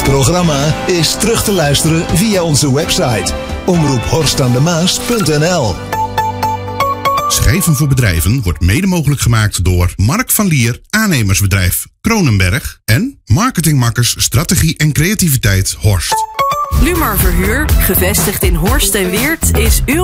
programma is terug te luisteren via onze website omroephorstandemaas.nl. Schrijven voor bedrijven wordt mede mogelijk gemaakt door Mark van Lier, aannemersbedrijf Kronenberg en marketingmakkers strategie en creativiteit Horst. Lumar Verhuur, gevestigd in Horst en Weert, is uw